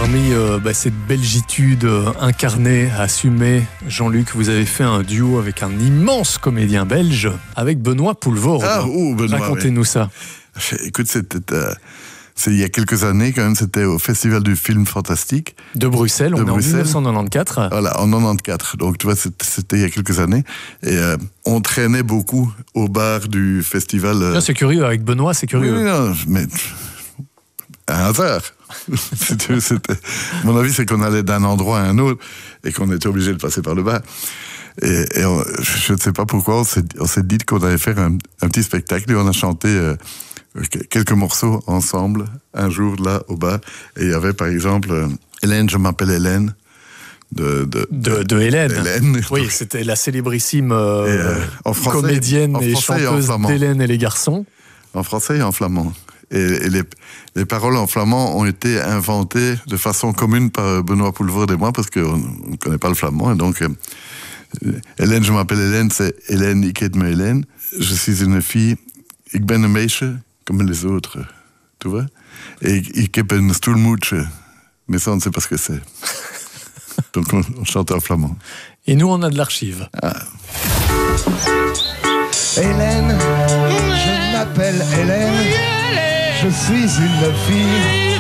Parmi cette belgitude incarnée, assumée, Jean-Luc, vous avez fait un duo avec un immense comédien belge, avec Benoît Poelvoorde. Benoît, racontez-nous ça. Écoute, c'est il y a quelques années, quand même, c'était au Festival du film fantastique. De Bruxelles, on est en 1994. Voilà, en 94. Donc, tu vois, c'était il y a quelques années. Et on traînait beaucoup au bar du festival. Là, c'est curieux, avec Benoît, c'est curieux. Oui, non, mais un hasard. Mon avis, c'est qu'on allait d'un endroit à un autre et qu'on était obligé de passer par le bar. Et je ne sais pas pourquoi, on s'est dit qu'on allait faire un petit spectacle et on a chanté quelques morceaux ensemble un jour là au bar. Et il y avait par exemple Hélène, je m'appelle Hélène. De Hélène. Hélène. Oui, c'était la célébrissime français, comédienne et chanteuse d'Hélène et les garçons. En français et en flamand. Et les paroles en flamand ont été inventées de façon commune par Benoît Poelvoorde et moi, parce qu'on ne connaît pas le flamand. Et donc, Hélène, je m'appelle Hélène, c'est Hélène, ik heet me Hélène. Je suis une fille, ik ben een meisje, comme les autres, tu vois. Et ik heb een stoelmoedje, mais ça, on ne sait pas ce que c'est. Donc, on chante en flamand. Et nous, on a de l'archive. Hélène, je m'appelle Hélène, je suis une fille